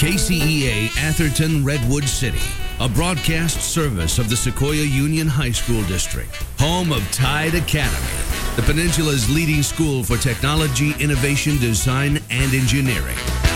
KCEA Atherton Redwood City, a broadcast service of the Sequoia Union High School District, home of Tide Academy, the Peninsula's leading school for technology, innovation, design, and engineering.